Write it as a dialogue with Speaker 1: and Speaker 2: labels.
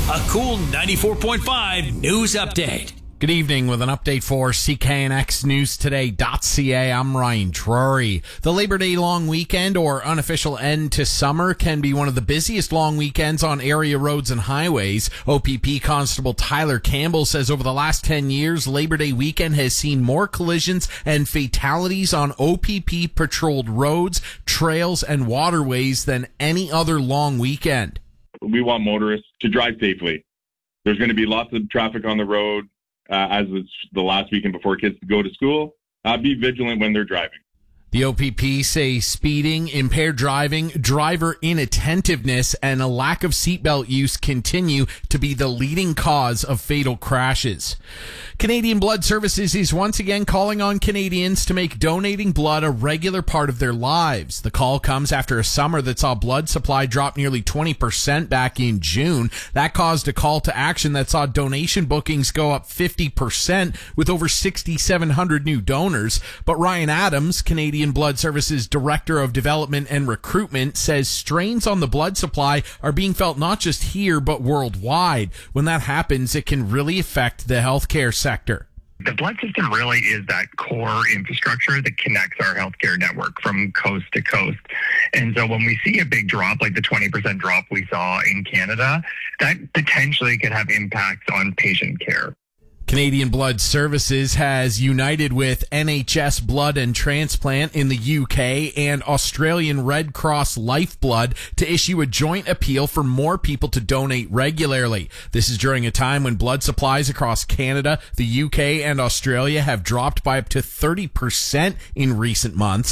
Speaker 1: A cool 94.5 news update.
Speaker 2: Good evening with an update for CKNXNewsToday.ca. I'm Ryan Drury. The Labor Day long weekend, or unofficial end to summer, can be one of the busiest long weekends on area roads and highways. OPP Constable Tyler Campbell says over the last 10 years, Labor Day weekend has seen more collisions and fatalities on OPP patrolled roads, trails, and waterways than any other long weekend.
Speaker 3: We want motorists to drive safely. There's going to be lots of traffic on the road. As it's the last weekend before kids go to school, be vigilant when they're driving.
Speaker 2: The OPP say speeding, impaired driving, driver inattentiveness, and a lack of seatbelt use continue to be the leading cause of fatal crashes. Canadian Blood Services is once again calling on Canadians to make donating blood a regular part of their lives. The call comes after a summer that saw blood supply drop nearly 20% back in June. That caused a call to action that saw donation bookings go up 50% with over 6,700 new donors. But Ryan Adams, Canadian Blood Services Director of Development and Recruitment, says strains on the blood supply are being felt not just here but worldwide. When that happens, it can really affect the healthcare sector.
Speaker 4: The blood system really is that core infrastructure that connects our healthcare network from coast to coast. And so when we see a big drop, like the 20% drop we saw in Canada, that potentially could have impacts on patient care.
Speaker 2: Canadian Blood Services has united with NHS Blood and Transplant in the UK and Australian Red Cross Lifeblood to issue a joint appeal for more people to donate regularly. This is during a time when blood supplies across Canada, the UK, and Australia have dropped by up to 30% in recent months.